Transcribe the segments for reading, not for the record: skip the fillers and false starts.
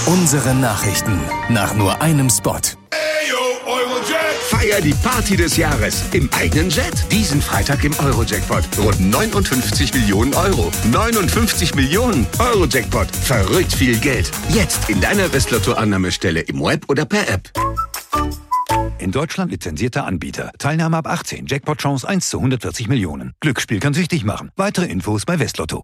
Unsere Nachrichten nach nur einem Spot. Feier die Party des Jahres im eigenen Jet. Diesen Freitag im Euro-Jackpot. Rund 59 Millionen Euro. 59 Millionen Euro-Jackpot. Verrückt viel Geld. Jetzt in deiner Westlotto-Annahmestelle im Web oder per App. In Deutschland lizenzierter Anbieter. Teilnahme ab 18. Jackpot-Chance 1 zu 140 Millionen. Glücksspiel kann süchtig machen. Weitere Infos bei Westlotto.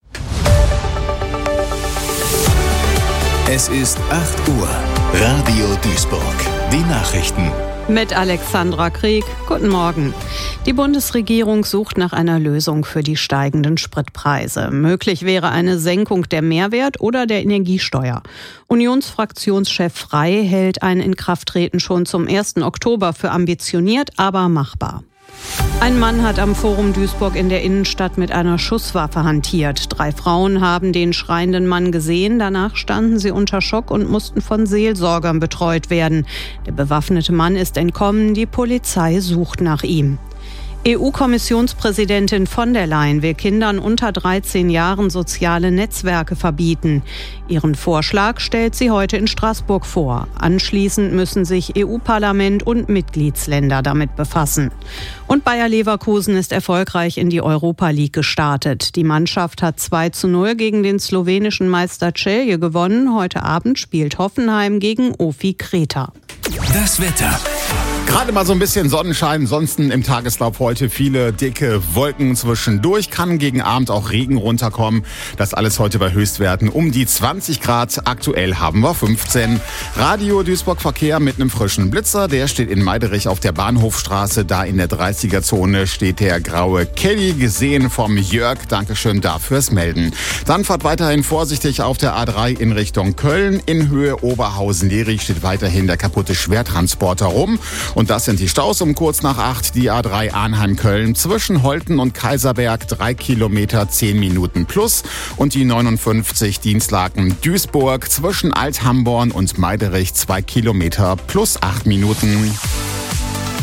Es ist 8 Uhr. Radio Duisburg. Die Nachrichten. Mit Alexandra Krieg. Guten Morgen. Die Bundesregierung sucht nach einer Lösung für die steigenden Spritpreise. Möglich wäre eine Senkung der Mehrwert- oder der Energiesteuer. Unionsfraktionschef Frey hält ein Inkrafttreten schon zum 1. Oktober für ambitioniert, aber machbar. Ein Mann hat am Forum Duisburg in der Innenstadt mit einer Schusswaffe hantiert. 3 Frauen haben den schreienden Mann gesehen. Danach standen sie unter Schock und mussten von Seelsorgern betreut werden. Der bewaffnete Mann ist entkommen. Die Polizei sucht nach ihm. EU-Kommissionspräsidentin von der Leyen will Kindern unter 13 Jahren soziale Netzwerke verbieten. Ihren Vorschlag stellt sie heute in Straßburg vor. Anschließend müssen sich EU-Parlament und Mitgliedsländer damit befassen. Und Bayer Leverkusen ist erfolgreich in die Europa League gestartet. Die Mannschaft hat 2:0 gegen den slowenischen Meister Celje gewonnen. Heute Abend spielt Hoffenheim gegen Ofi Kreta. Das Wetter. Gerade mal so ein bisschen Sonnenschein, ansonsten im Tageslauf heute viele dicke Wolken zwischendurch, kann gegen Abend auch Regen runterkommen. Das alles heute bei Höchstwerten um die 20 Grad, aktuell haben wir 15. Radio Duisburg Verkehr mit einem frischen Blitzer, der steht in Meiderich auf der Bahnhofstraße, da in der 30er-Zone steht der graue Caddy, gesehen vom Jörg, Dankeschön dafür's Melden. Dann fahrt weiterhin vorsichtig auf der A3 in Richtung Köln, in Höhe Oberhausen-Lierich steht weiterhin der kaputte Schwertransporter rum. Und das sind die Staus um kurz nach 8, die A3 Arnheim-Köln zwischen Holten und Kaiserberg 3 Kilometer 10 Minuten plus und die 59 Dienstlaken-Duisburg zwischen Alt-Hamborn und Meiderich 2 Kilometer plus 8 Minuten.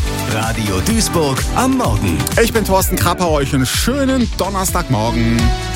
Radio Duisburg am Morgen. Ich bin Thorsten Krapper, euch einen schönen Donnerstagmorgen.